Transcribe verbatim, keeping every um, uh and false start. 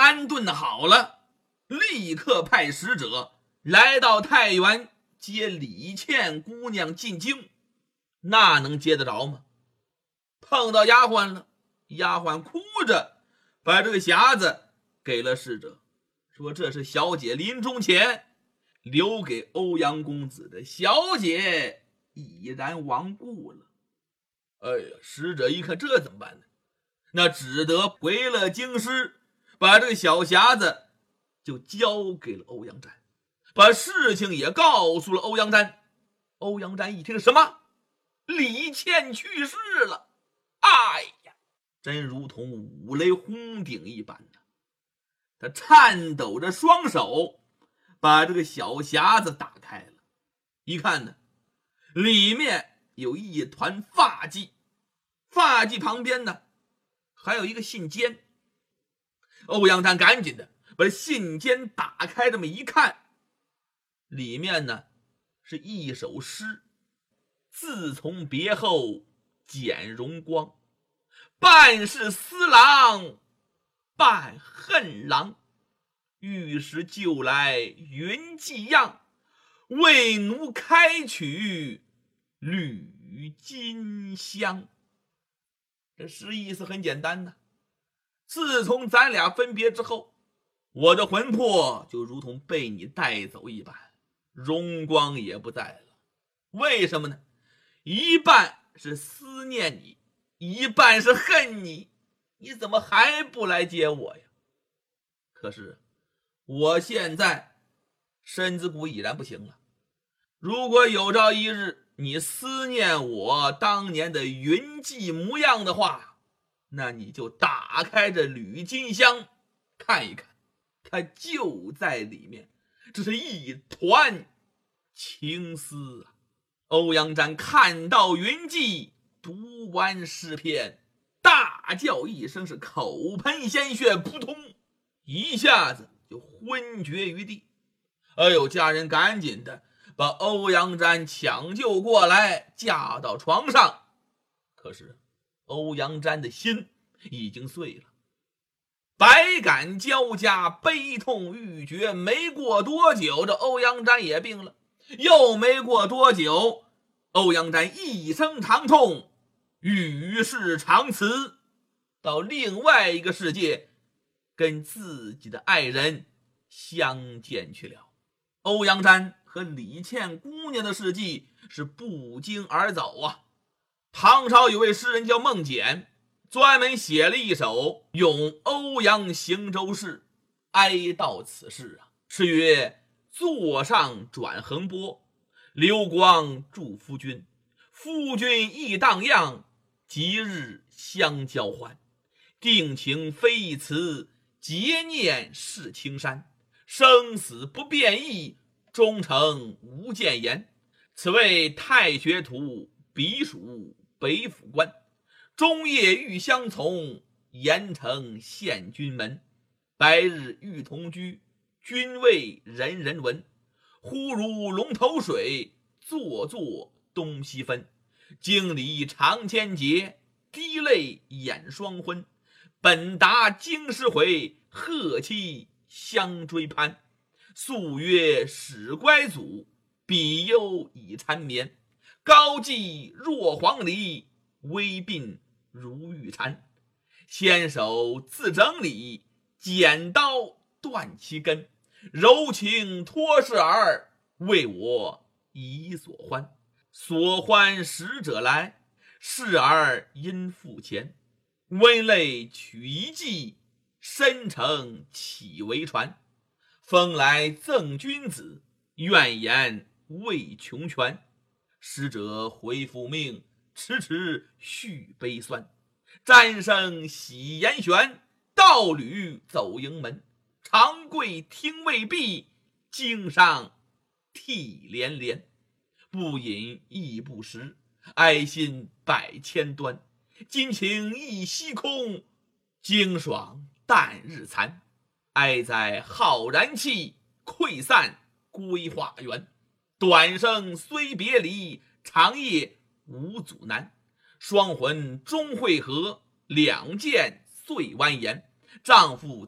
安顿好了，立刻派使者来到太原接李倩姑娘进京。那能接得着吗？碰到丫鬟了，丫鬟哭着把这个匣子给了使者，说这是小姐临终前留给欧阳公子的，小姐已然亡故了。哎呀，使者一看这怎么办呢？那只得回了京师，把这个小匣子就交给了欧阳占，把事情也告诉了欧阳占。欧阳占一听，什么？李倩去世了！哎呀，真如同五雷轰顶一般呢。他颤抖着双手把这个小匣子打开了，一看呢，里面有一团发髻，发髻旁边呢还有一个信笺。欧阳占赶紧的把信笺打开，这么一看，里面呢是一首诗：自从别后减荣光，半是思郎半恨郎，玉石旧来云寄样，为奴开取履金香。这诗意思很简单呢，自从咱俩分别之后，我的魂魄就如同被你带走一般，荣光也不在了。为什么呢？一半是思念你，一半是恨你，你怎么还不来接我呀？可是我现在身子骨已然不行了，如果有朝一日你思念我当年的云髻模样的话，那你就打开这铝金箱看一看，它就在里面，这是一团青丝啊。欧阳占看到云髻，读完诗篇，大叫一声，是口喷鲜血，扑通一下子就昏厥于地。哎呦，家人赶紧的把欧阳占抢救过来，架到床上。可是欧阳占的心已经碎了，百感交加，悲痛欲绝。没过多久，这欧阳占也病了。又没过多久，欧阳占一声长痛，与世长辞，到另外一个世界跟自己的爱人相见去了。欧阳占和李倩姑娘的事迹是不胫而走啊。唐朝有位诗人叫孟简，专门写了一首《咏欧阳行舟事》，哀悼此事啊。诗曰：座上转横波，流光祝夫君，夫君亦荡漾，即日相交欢。定情非一词，结念是青山。生死不变易，终成无间言。此谓太学徒，彼属北府官。终夜欲相从，盐城献君门。白日欲同居，君未人人闻。忽如龙头水，座座东西分。经理长千劫，滴泪眼双昏。本达京师回，贺妻相追攀。素曰始乖祖，彼忧已缠绵。高髻若黄鹂，微鬓如玉蝉。纤手自整理，剪刀断其根。柔情托世儿，为我以所欢。所欢使者来，侍儿因付钱。温泪取一骑，深城岂为传。风来赠君子，怨言未穷全。使者回复命，迟迟续悲酸。詹生喜言玄，道侣走营门。长贵听未毕，经上涕连连。不饮亦不食，哀心百千端。今情一夕空，经爽旦日残。哀在浩然气，溃散归化园。短生虽别离，长夜无阻难。双魂终会合，两剑遂蜿蜒。丈夫